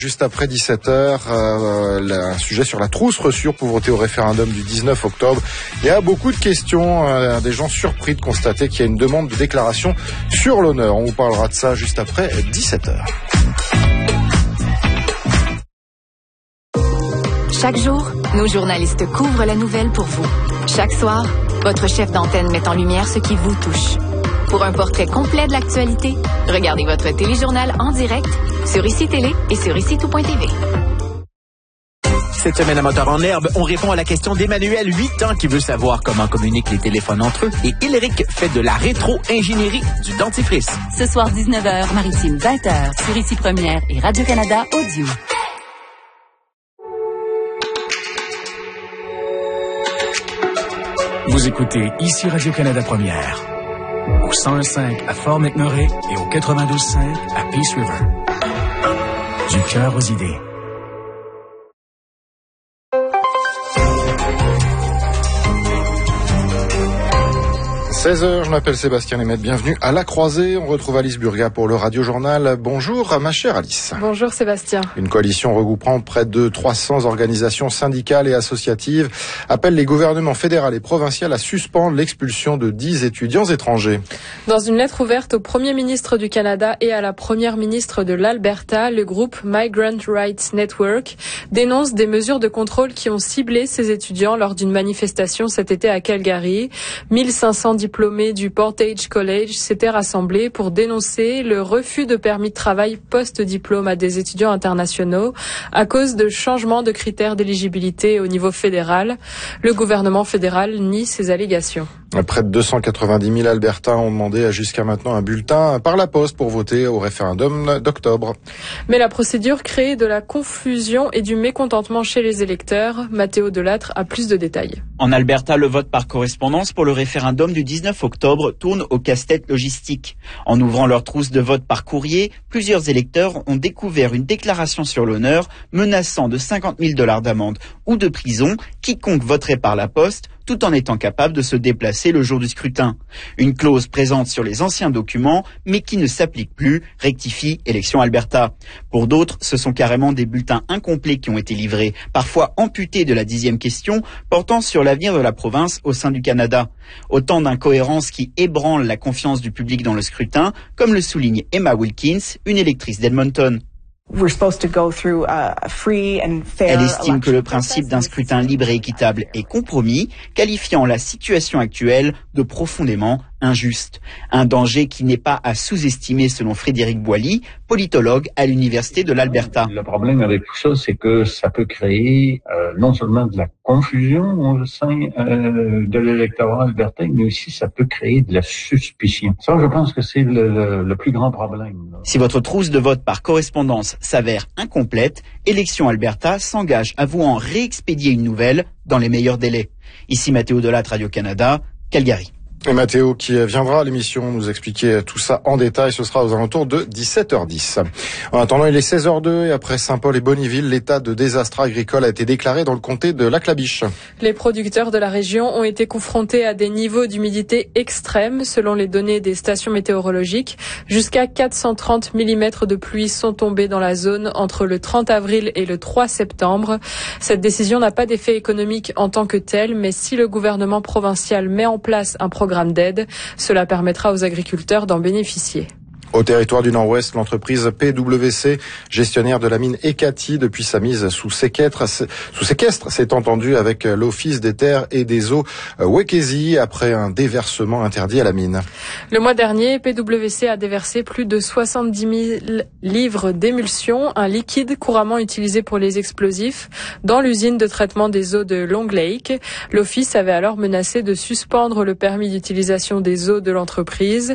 Juste après 17h, un sujet sur la trousse reçue pour voter au référendum du 19 octobre. Il y a beaucoup de questions, des gens surpris de constater qu'il y a une demande de déclaration sur l'honneur. On vous parlera de ça juste après 17h. Chaque jour, nos journalistes couvrent la nouvelle pour vous. Chaque soir, votre chef d'antenne met en lumière ce qui vous touche. Pour un portrait complet de l'actualité, regardez votre téléjournal en direct sur ICI Télé et sur ICI-Tout.tv. Cette semaine à Moteur en Herbe, on répond à la question d'Emmanuel, 8 ans, qui veut savoir comment communiquent les téléphones entre eux. Et Hilaric fait de la rétro-ingénierie du dentifrice. Ce soir, 19h, Maritime, 20h, sur ICI Première et Radio-Canada Audio. Vous écoutez ici Radio-Canada Première, au 101.5 à Fort-McMurray et au 92.5 à Peace River. Du cœur aux idées. 16h, je m'appelle Sébastien Lemaitre, bienvenue à La Croisée. On retrouve Alice Burga pour le Radio-Journal. Bonjour ma chère Alice. Bonjour Sébastien. Une coalition regroupant près de 300 organisations syndicales et associatives appelle les gouvernements fédéral et provincial à suspendre l'expulsion de 10 étudiants étrangers. Dans une lettre ouverte au Premier ministre du Canada et à la Première ministre de l'Alberta, le groupe Migrant Rights Network dénonce des mesures de contrôle qui ont ciblé ces étudiants lors d'une manifestation cet été à Calgary. 1500 diplômés du Portage College s'étaient rassemblés pour dénoncer le refus de permis de travail post-diplôme à des étudiants internationaux à cause de changements de critères d'éligibilité au niveau fédéral. Le gouvernement fédéral nie ces allégations. Près de 290 000 Albertains ont demandé jusqu'à maintenant un bulletin par la poste pour voter au référendum d'octobre. Mais la procédure crée de la confusion et du mécontentement chez les électeurs. Mathéo Delattre a plus de détails. En Alberta, le vote par correspondance pour le référendum du 19 octobre tourne au casse-tête logistique. En ouvrant leur trousse de vote par courrier, plusieurs électeurs ont découvert une déclaration sur l'honneur menaçant de 50 000 $ d'amende ou de prison quiconque voterait par la poste, tout en étant capable de se déplacer le jour du scrutin. Une clause présente sur les anciens documents, mais qui ne s'applique plus, rectifie Élections Alberta. Pour d'autres, ce sont carrément des bulletins incomplets qui ont été livrés, parfois amputés de la 10e question, portant sur l'avenir de la province au sein du Canada. Autant d'incohérences qui ébranlent la confiance du public dans le scrutin, comme le souligne Emma Wilkins, une électrice d'Edmonton. Elle estime que le principe d'un scrutin libre et équitable est compromis, qualifiant la situation actuelle de profondément injuste. Un danger qui n'est pas à sous-estimer selon Frédéric Boilly, politologue à l'Université de l'Alberta. Le problème avec tout ça, c'est que ça peut créer non seulement de la confusion au sein de l'électorat albertain, mais aussi ça peut créer de la suspicion. Ça, je pense que c'est le plus grand problème. Si votre trousse de vote par correspondance s'avère incomplète, Élections Alberta s'engage à vous en réexpédier une nouvelle dans les meilleurs délais. Ici Mathéo Delattre, Radio-Canada, Calgary. Et Mathéo qui viendra à l'émission nous expliquer tout ça en détail, ce sera aux alentours de 17h10. En attendant, il est 16h02 et après Saint-Paul et Bonnyville, l'état de désastre agricole a été déclaré dans le comté de Lac-la-Biche. Les producteurs de la région ont été confrontés à des niveaux d'humidité extrêmes selon les données des stations météorologiques. Jusqu'à 430 mm de pluie sont tombés dans la zone entre le 30 avril et le 3 septembre. Cette décision n'a pas d'effet économique en tant que tel, mais si le gouvernement provincial met en place un programme d'aide, cela permettra aux agriculteurs d'en bénéficier. Au territoire du Nord-Ouest, l'entreprise PWC, gestionnaire de la mine Ekati, depuis sa mise sous séquestre, s'est entendue avec l'Office des terres et des eaux Wekesi après un déversement interdit à la mine. Le mois dernier, PWC a déversé plus de 70 000 livres d'émulsion, un liquide couramment utilisé pour les explosifs, dans l'usine de traitement des eaux de Long Lake. L'Office avait alors menacé de suspendre le permis d'utilisation des eaux de l'entreprise.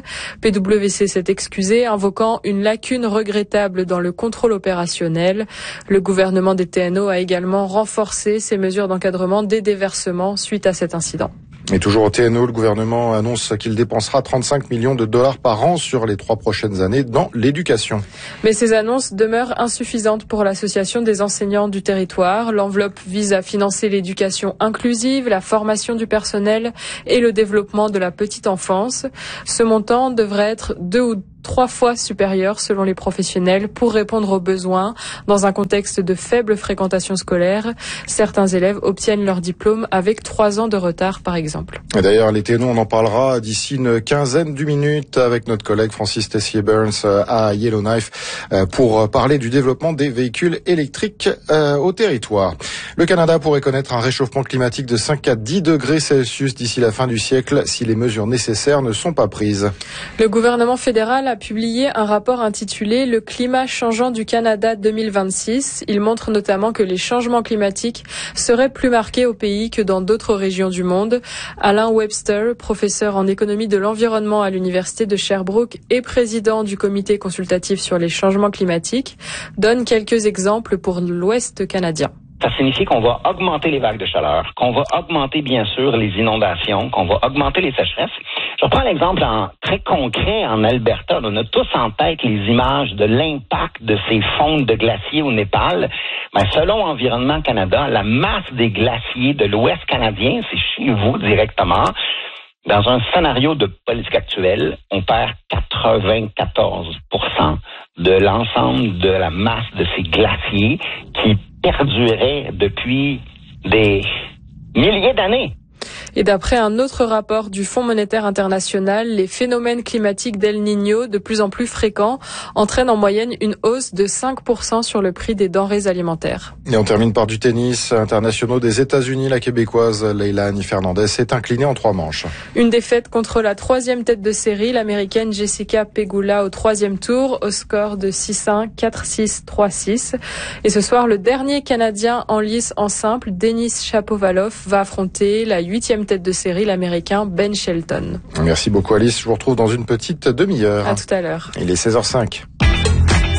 PWC s'est excusé, invoquant une lacune regrettable dans le contrôle opérationnel. Le gouvernement des TNO a également renforcé ses mesures d'encadrement des déversements suite à cet incident. Et toujours au TNO, le gouvernement annonce qu'il dépensera 35 millions de dollars par an sur les 3 prochaines années dans l'éducation. Mais ces annonces demeurent insuffisantes pour l'Association des enseignants du territoire. L'enveloppe vise à financer l'éducation inclusive, la formation du personnel et le développement de la petite enfance. Ce montant devrait être 2 ou 3 fois supérieure selon les professionnels pour répondre aux besoins dans un contexte de faible fréquentation scolaire. Certains élèves obtiennent leur diplôme avec 3 ans de retard par exemple. Et d'ailleurs, les TNO, on en parlera d'ici une quinzaine de minutes avec notre collègue Francis Tessier-Burns à Yellowknife pour parler du développement des véhicules électriques au territoire. Le Canada pourrait connaître un réchauffement climatique de 5 à 10 degrés Celsius d'ici la fin du siècle si les mesures nécessaires ne sont pas prises. Le gouvernement fédéral a publié un rapport intitulé « Le climat changeant du Canada 2026 ». Il montre notamment que les changements climatiques seraient plus marqués au pays que dans d'autres régions du monde. Alain Webster, professeur en économie de l'environnement à l'université de Sherbrooke et président du comité consultatif sur les changements climatiques, donne quelques exemples pour l'Ouest canadien. Ça signifie qu'on va augmenter les vagues de chaleur, qu'on va augmenter bien sûr les inondations, qu'on va augmenter les sécheresses. Je prends l'exemple très concret en Alberta. On a tous en tête les images de l'impact de ces fonds de glaciers au Népal. Mais selon Environnement Canada, la masse des glaciers de l'Ouest canadien, c'est chez vous directement. Dans un scénario de politique actuelle, on perd 94% de l'ensemble de la masse de ces glaciers qui perduraient depuis des milliers d'années. Et d'après un autre rapport du Fonds monétaire international, les phénomènes climatiques d'El Niño, de plus en plus fréquents, entraînent en moyenne une hausse de 5% sur le prix des denrées alimentaires. Et on termine par du tennis internationaux des États-Unis. La Québécoise Leila Annie Fernandez s'est inclinée en 3 manches. Une défaite contre la 3e tête de série, l'américaine Jessica Pegula au 3e tour, au score de 6-1, 4-6, 3-6. Et ce soir, le dernier Canadien en lice en simple, Denis Shapovalov, va affronter la 8e tête de série, l'américain Ben Shelton. Merci beaucoup Alice, je vous retrouve dans une petite demi-heure. À tout à l'heure. Il est 16h05.